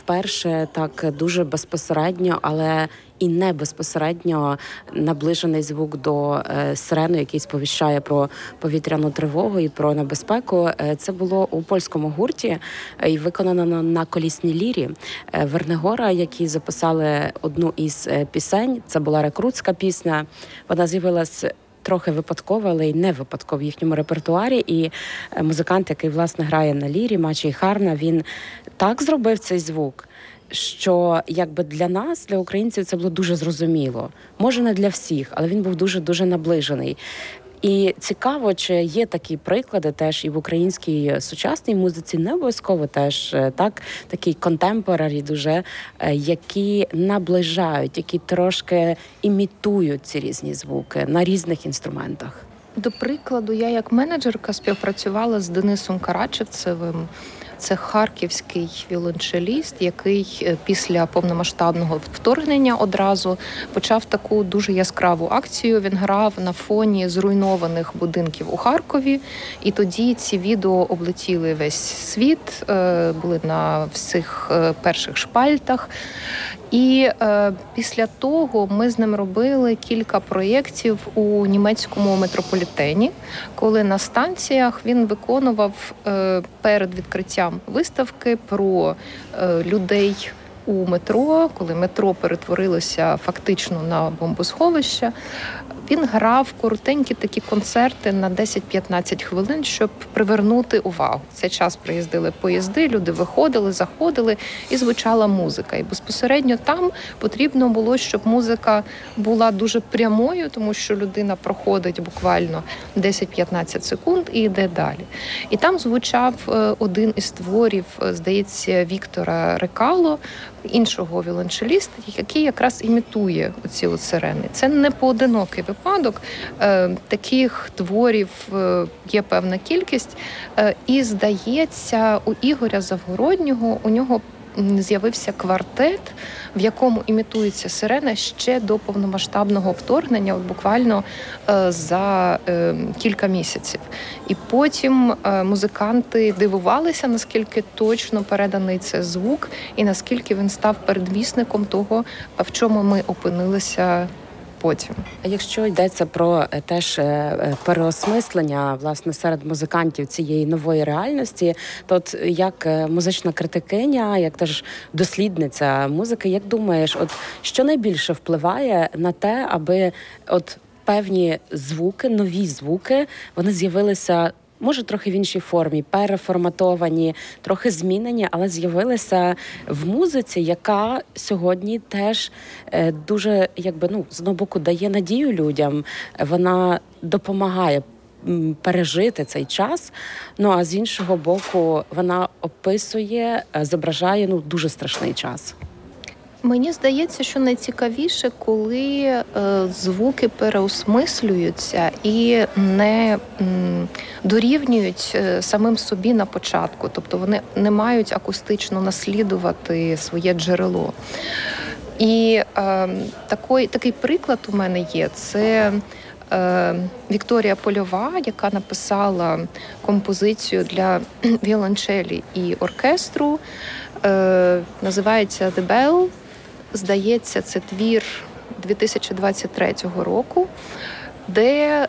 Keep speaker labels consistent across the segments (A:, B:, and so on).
A: вперше так дуже безпосередньо, але і не безпосередньо наближений звук до сирени, який сповіщає про повітряну тривогу і про небезпеку. Це було у польському гурті і виконано на колісній лірі Вернегора, які записали одну із пісень. Це була рекрутська пісня. Вона з'явилась трохи випадково, але й не випадково в їхньому репертуарі. І музикант, який, власне, грає на лірі, Мачій Харна, він так зробив цей звук, що якби для нас, для українців, це було дуже зрозуміло. Може, не для всіх, але він був дуже-дуже наближений. І цікаво, чи є такі приклади теж і в українській сучасній музиці, не обов'язково теж такі контемпорарі дуже, які наближають, які трошки імітують ці різні звуки на різних інструментах.
B: До прикладу, я як менеджерка співпрацювала з Денисом Карачевцевим. Це харківський віолончеліст, який після повномасштабного вторгнення одразу почав таку дуже яскраву акцію. Він грав на фоні зруйнованих будинків у Харкові. І тоді ці відео облетіли весь світ, були на всіх перших шпальтах. І після того ми з ним робили кілька проєктів у німецькому метрополітені, коли на станціях він виконував перед відкриттям виставки про людей у метро, коли метро перетворилося фактично на бомбосховище. Він грав коротенькі такі концерти на 10-15 хвилин, щоб привернути увагу. В цей час приїздили поїзди, люди виходили, заходили і звучала музика. І безпосередньо там потрібно було, щоб музика була дуже прямою, тому що людина проходить буквально 10-15 секунд і йде далі. І там звучав один із творів, здається, Віктора Рекало, іншого віолончеліста, який якраз імітує оці сирени. Це не поодинокий випадок. Таких творів є певна кількість. І, здається, у Ігоря Завгороднього у нього з'явився квартет, в якому імітується сирена ще до повномасштабного вторгнення, буквально за кілька місяців. І потім музиканти дивувалися, наскільки точно переданий це звук і наскільки він став передвісником того, в чому ми опинилися потім.
A: А якщо йдеться про теж переосмислення, власне, серед музикантів цієї нової реальності, то от як музична критикиня, як теж дослідниця музики, як думаєш, от що найбільше впливає на те, аби от певні звуки, нові звуки, вони з'явилися, може, трохи в іншій формі, переформатовані, трохи змінені, але з'явилися в музиці, яка сьогодні теж дуже, з одного боку, дає надію людям, вона допомагає пережити цей час, а з іншого боку, вона описує, зображає дуже страшний час.
B: Мені здається, що найцікавіше, коли звуки переосмислюються і не дорівнюють самим собі на початку. Тобто вони не мають акустично наслідувати своє джерело. І такий приклад у мене є. Це Вікторія Польова, яка написала композицію для віолончелі і оркестру. Називається «The Bell». Здається, це твір 2023 року, де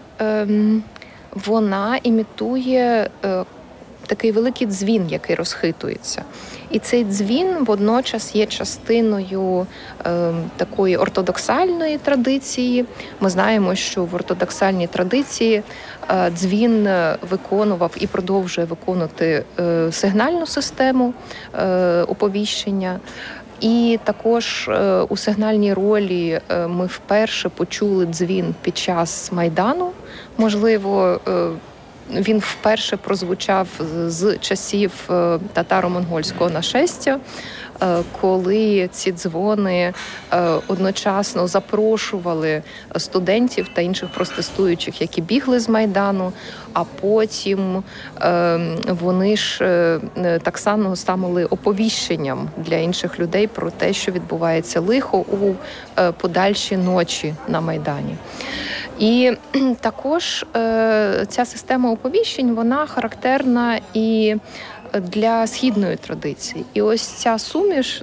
B: вона імітує такий великий дзвін, який розхитується. І цей дзвін водночас є частиною такої ортодоксальної традиції. Ми знаємо, що в ортодоксальній традиції дзвін виконував і продовжує виконувати сигнальну систему оповіщення. І також у сигнальній ролі ми вперше почули дзвін під час Майдану. Можливо, він вперше прозвучав з часів татаро-монгольського нашестя, коли ці дзвони одночасно запрошували студентів та інших протестуючих, які бігли з Майдану, а потім вони ж так само стали оповіщенням для інших людей про те, що відбувається лихо у подальші ночі на Майдані. І також ця система оповіщень, вона характерна і для східної традиції. І ось ця суміш